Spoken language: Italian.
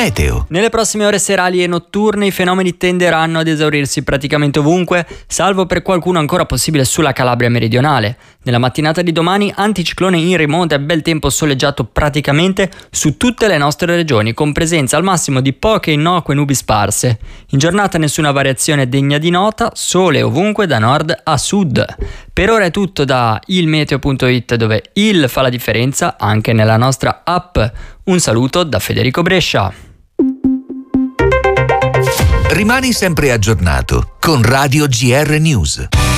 meteo. Nelle prossime ore serali e notturne i fenomeni tenderanno ad esaurirsi praticamente ovunque, salvo per qualcuno ancora possibile sulla Calabria meridionale. Nella mattinata di domani anticiclone in rimonta e bel tempo soleggiato praticamente su tutte le nostre regioni, con presenza al massimo di poche innocue nubi sparse. In giornata nessuna variazione degna di nota, sole ovunque da nord a sud. Per ora è tutto da ilmeteo.it, dove il fa la differenza anche nella nostra app. Un saluto da Federico Brescia. Rimani sempre aggiornato con Radio GR News.